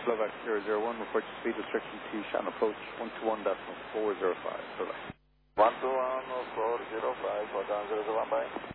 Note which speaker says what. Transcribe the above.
Speaker 1: Slovak 001, report to speed restriction to Shan approach 121.405. Bye-bye.
Speaker 2: 121.405, hold on 001, bye.